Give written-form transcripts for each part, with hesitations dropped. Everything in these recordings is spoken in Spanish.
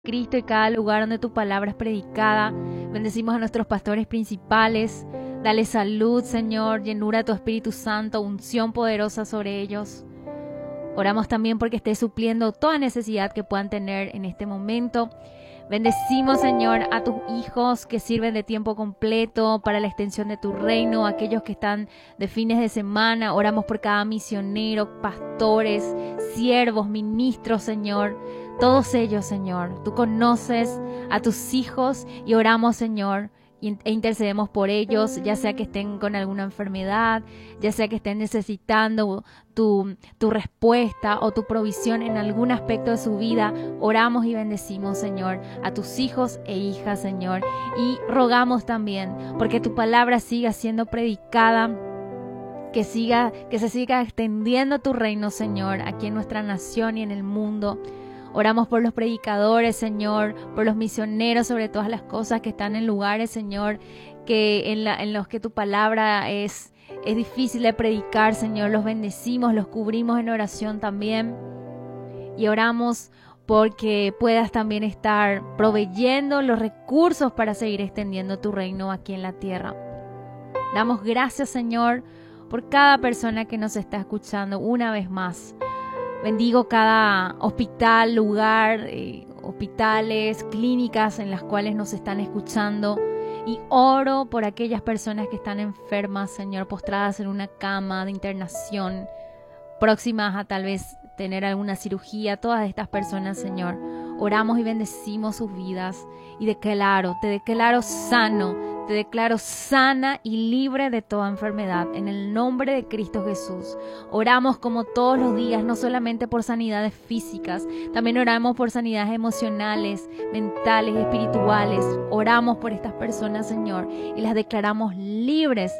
Cristo y cada lugar donde tu palabra es predicada. Bendecimos a nuestros pastores principales. Dale salud, Señor, llenura de tu Espíritu Santo, unción poderosa sobre ellos. Oramos también porque estés supliendo toda necesidad que puedan tener en este momento. Bendecimos, Señor, a tus hijos que sirven de tiempo completo para la extensión de tu reino, aquellos que están de fines de semana. Oramos por cada misionero, pastores, siervos, ministros, Señor. Todos ellos, Señor. Tú conoces a tus hijos y oramos, Señor, e intercedemos por ellos, ya sea que estén con alguna enfermedad, ya sea que estén necesitando tu respuesta o tu provisión en algún aspecto de su vida. Oramos y bendecimos, Señor, a tus hijos e hijas, Señor, y rogamos también porque tu palabra siga siendo predicada, que se siga extendiendo tu reino, Señor, aquí en nuestra nación y en el mundo. Oramos por los predicadores, Señor, por los misioneros sobre todas las cosas que están en lugares, Señor, que en los que tu palabra es difícil de predicar, Señor. Los bendecimos, los cubrimos en oración también. Y oramos porque puedas también estar proveyendo los recursos para seguir extendiendo tu reino aquí en la tierra. Damos gracias, Señor, por cada persona que nos está escuchando una vez más. Bendigo cada hospital, lugar, hospitales, clínicas en las cuales nos están escuchando. Y oro por aquellas personas que están enfermas, Señor, postradas en una cama de internación, próximas a tal vez tener alguna cirugía. Todas estas personas, Señor, oramos y bendecimos sus vidas. Y te declaro sano. Te declaro sana y libre de toda enfermedad en el nombre de Cristo Jesús. Oramos como todos los días, no solamente por sanidades físicas, también oramos por sanidades emocionales, mentales, espirituales. Oramos por estas personas, Señor, y las declaramos libres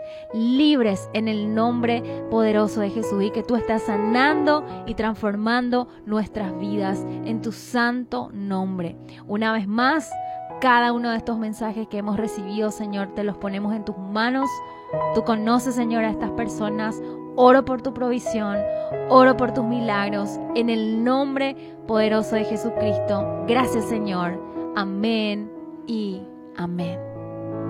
en el nombre poderoso de Jesús, y que tú estás sanando y transformando nuestras vidas en tu santo nombre. Una vez más, cada uno de estos mensajes que hemos recibido, Señor, te los ponemos en tus manos. Tú conoces, Señor, a estas personas. Oro por tu provisión, oro por tus milagros, en el nombre poderoso de Jesucristo. Gracias, Señor. Amén y amén.